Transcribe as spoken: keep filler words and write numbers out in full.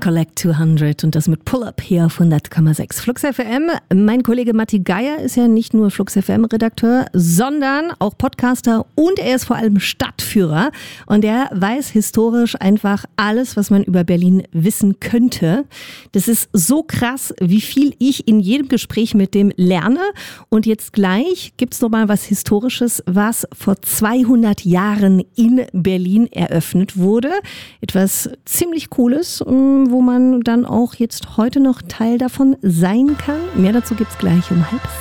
Collect zweihundert und das mit Pull-Up hier auf hundert Komma sechs Flux F M. Mein Kollege Matti Geier ist ja nicht nur Flux F M-Redakteur, sondern auch Podcaster und er ist vor allem Stadtführer und er weiß historisch einfach alles, was man über Berlin wissen könnte. Das ist so krass, wie viel ich in jedem Gespräch mit dem lerne. Und jetzt gleich gibt's noch mal was Historisches, was vor zweihundert Jahren in Berlin eröffnet wurde. Etwas ziemlich Cooles, wo man dann auch jetzt heute noch Teil davon sein kann. Mehr dazu gibt's gleich um halb